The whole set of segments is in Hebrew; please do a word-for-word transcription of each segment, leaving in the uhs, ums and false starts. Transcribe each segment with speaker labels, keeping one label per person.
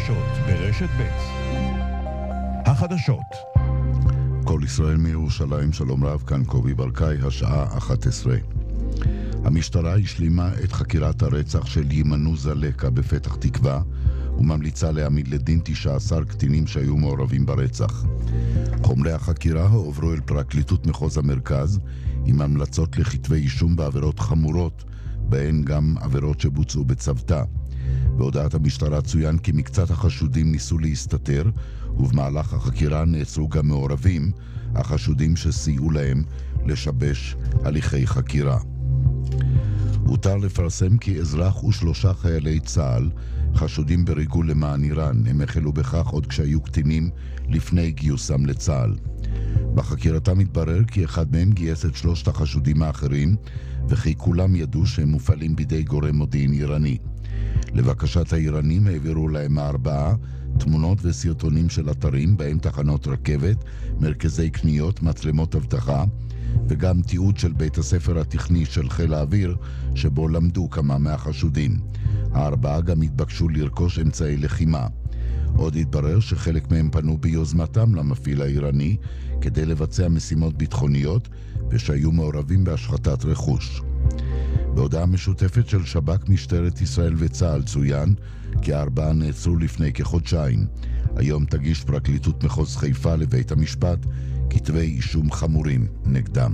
Speaker 1: החדשות ברשת ב'. החדשות. כל ישראל מירושלים, שלום רב, כאן קובי ברקאי, השעה אחת עשרה. המשטרה השלימה את חקירת הרצח של ימנוזה לקה בפתח תקווה, וממליצה להעמיד לדין תשעה עשר קטינים שהיו מעורבים ברצח. חומרי החקירה הועברו אל פרקליטות מחוז המרכז, עם המלצות לכתבי אישום בעבירות חמורות, בהן גם עבירות שבוצעו בצוותא. בהודעת המשטרה צוין כי מקצת החשודים ניסו להסתתר, ובמהלך החקירה נעצרו גם מעורבים, החשודים שסייעו להם לשבש הליכי חקירה. הותר לפרסם כי אזרח ושלושה חיילי צה"ל חשודים בריגול למען איראן. הם החלו בכך עוד כשהיו קטינים לפני גיוסם לצה"ל. בחקירתם התברר כי אחד מהם גייס את שלושת החשודים האחרים, וכי כולם ידעו שהם מופעלים בידי גורם מודיעין איראני. לבקשת האיראנים העבירו להם הארבעה תמונות וסרטונים של אתרים, בהם תחנות רכבת, מרכזי קניות, מצלמות אבטחה, וגם תיעוד של בית הספר הטכני של חיל האוויר, שבו למדו כמה מהחשודים. הארבעה גם התבקשו לרכוש אמצעי לחימה. עוד התברר שחלק מהם פנו ביוזמתם למפעיל האיראני כדי לבצע משימות ביטחוניות, ושהיו מעורבים בהשחתת רכוש. בהודעה משותפת של שב"כ, משטרת ישראל וצה"ל צוין כי הארבעה נעצרו לפני כחודשיים. היום תגיש פרקליטות מחוז חיפה לבית המשפט כתבי אישום חמורים נגדם.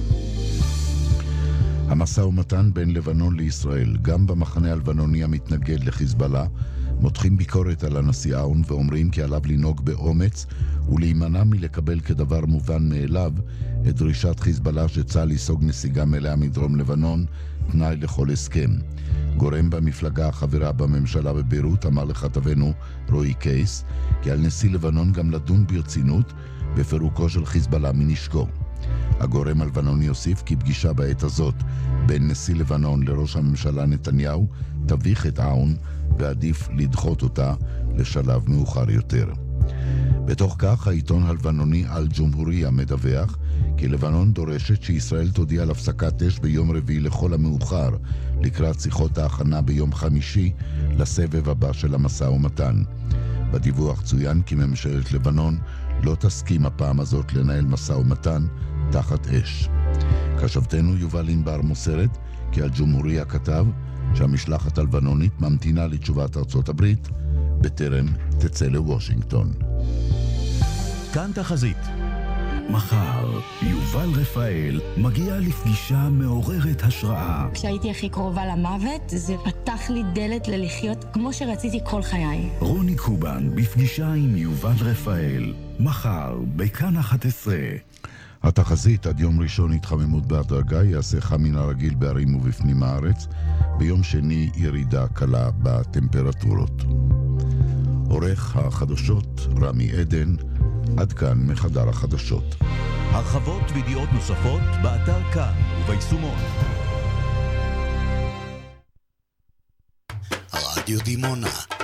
Speaker 1: המשא ומתן בין לבנון לישראל, גם במחנה הלבנוני המתנגד לחיזבאללה, מותחים ביקורת על הנשיא אהון ואומרים כי עליו לנהוג באומץ ולהימנע מלקבל כדבר מובן מאליו את דרישת חיזבאללה שצה"ל ייסוג נסיגה מלאה מדרום לבנון, תנאי לכל הסכם. גורם במפלגה החברה בממשלה בביירות אמר לכתבנו רועי קייס כי על נשיא לבנון גם לדון ברצינות בפירוקו של חיזבאללה מנשקו. הגורם הלבנוני יוסיף כי פגישה בעת הזאת בין נשיא לבנון לראש הממשלה נתניהו תביך את אהון, ועדיף לדחות אותה לשלב מאוחר יותר. בתוך כך, העיתון הלבנוני אל-ג'ומהוריה מדווח כי לבנון דורשת שישראל תודיע על הפסקת אש ביום רביעי לכל המאוחר, לקראת שיחות ההכנה ביום חמישי לסבב הבא של המשא ומתן. בדיווח צוין כי ממשלת לבנון לא תסכים הפעם הזאת לנהל משא ומתן תחת אש. כתבתנו יובל ענבר מוסרת כי אל-ג'ומהוריה כתב שהמשלחת הלבנונית ממתינה לתשובת ארצות הברית בטרם תצא לוושינגטון.
Speaker 2: כאן תחזית. מחר, יובל רפאל מגיע לפגישה מעוררת השראה.
Speaker 3: כשהייתי הכי קרובה למוות, זה פתח לי דלת ללחיות כמו שרציתי כל חיי.
Speaker 2: רוני קובן בפגישה עם יובל רפאל. מחר, בכאן אחת עשרה.
Speaker 1: התחזית: עד יום ראשון התחממות בהדרגה, יעשה חם מן הרגיל בערים ובפנים הארץ. ביום שני ירידה קלה בטמפרטורות. עורך החדשות רמי עדן. עד כאן מחדר החדשות.
Speaker 2: הרחבות וידיעות נוספות באתר כאן וביישומון.
Speaker 4: רדיו דימונה